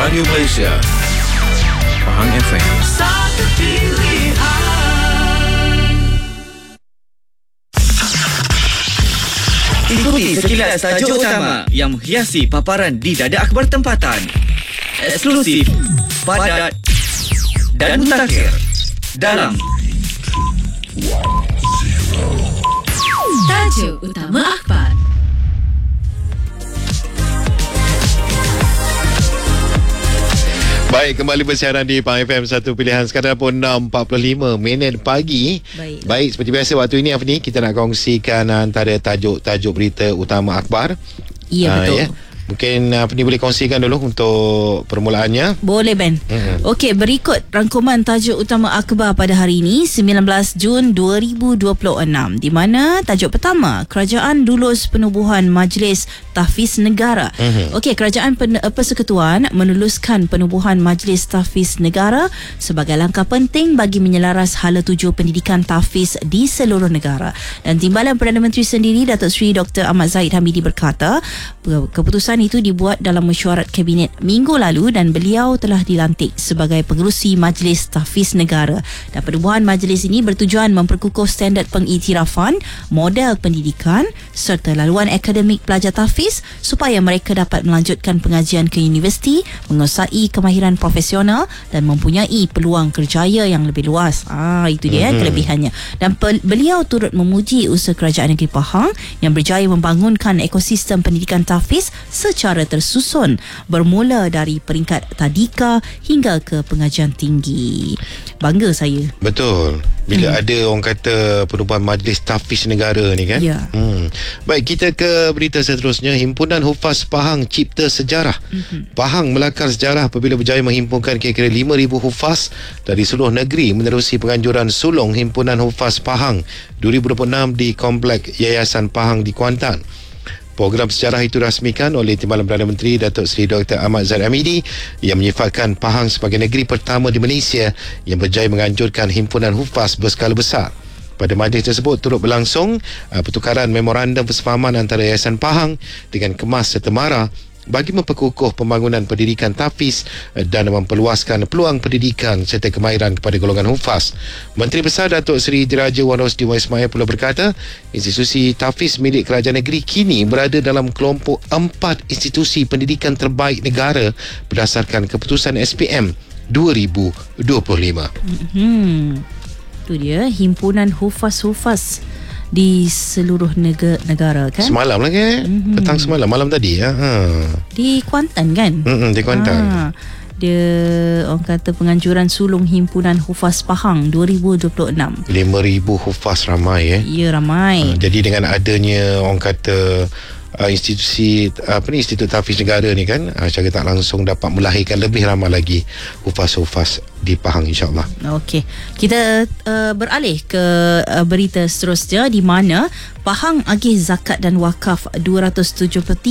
Radio Malaysia, Pahang FM. Satu pilihan. Ikuti sekilas tajuk utama yang menghiasi paparan di Dada Akhbar Tempatan. Eksklusif, padat dan mutakhir dalam Tajuk utama akhbar. Baik, kembali bersiaran di Pahang FM Satu Pilihan. Sekarang pun 6.45 pagi. Baik, seperti biasa waktu ini Afni, kita nak kongsikan antara tajuk-tajuk berita utama akhbar. Ya, betul. Ya. Mungkin Afni boleh kongsikan dulu untuk permulaannya. Boleh, Ben. Okey, berikut rangkuman tajuk utama akhbar pada hari ini 19 Jun 2026, di mana tajuk pertama, Kerajaan lulus penubuhan Majlis Tahfiz Negara. Okey, Kerajaan Persekutuan meluluskan penubuhan Majlis Tahfiz Negara sebagai langkah penting bagi menyelaras hala tuju pendidikan tahfiz di seluruh negara. Dan Timbalan Perdana Menteri sendiri, Datuk Seri Dr. Ahmad Zahid Hamidi berkata, keputusan itu dibuat dalam mesyuarat kabinet minggu lalu dan beliau telah dilantik sebagai pengerusi Majlis Tahfiz Negara. Dan penubuhan majlis ini bertujuan memperkukuh standard pengiktirafan, model pendidikan serta laluan akademik pelajar tahfiz supaya mereka dapat melanjutkan pengajian ke universiti, menguasai kemahiran profesional dan mempunyai peluang kerjaya yang lebih luas. Itu dia kelebihannya. Dan beliau turut memuji usaha Kerajaan Negeri Pahang yang berjaya membangunkan ekosistem pendidikan tahfiz secara tersusun, bermula dari peringkat tadika hingga ke pengajian tinggi. Bangga saya. Betul. Bila ada orang kata penubuhan Majlis Tahfiz Negara ni kan. Ya. Baik, kita ke berita seterusnya. Himpunan Hufaz Pahang cipta sejarah. Pahang melakar sejarah apabila berjaya menghimpunkan kira-kira 5,000 hufaz dari seluruh negeri menerusi penganjuran sulung Himpunan Hufaz Pahang 2026 di Komplek Yayasan Pahang di Kuantan. Program sejarah itu rasmikan oleh Timbalan Perdana Menteri Datuk Seri Dr. Ahmad Zahid Hamidi yang menyifatkan Pahang sebagai negeri pertama di Malaysia yang berjaya menganjurkan himpunan hufaz berskala besar. Pada majlis tersebut turut berlangsung pertukaran memorandum persefahaman antara Yayasan Pahang dengan Kemas serta MARA bagi memperkukuh pembangunan pendidikan tahfiz dan memperluaskan peluang pendidikan serta kemahiran kepada golongan hufaz. Menteri Besar Datuk Seri Diraja Wan Rosdi Wan Ismail pula berkata, institusi tahfiz milik kerajaan negeri kini berada dalam kelompok 4 institusi pendidikan terbaik negara berdasarkan keputusan SPM 2025. Itu dia, himpunan hufaz-hufaz di seluruh negara kan. Semalam lah kan? Petang semalam, malam tadi ya. Di Kuantan kan? Di Kuantan. Dia orang kata penganjuran sulung himpunan hufaz Pahang 2026. 5,000 hufaz, ramai Ya, ramai. Jadi dengan adanya orang kata institusi Institut Tahfiz Negara ni kan, secara tak langsung dapat melahirkan lebih ramai lagi hufaz-hufaz di Pahang, insyaAllah. Okey, kita beralih ke berita seterusnya, di mana Pahang agih zakat dan wakaf 273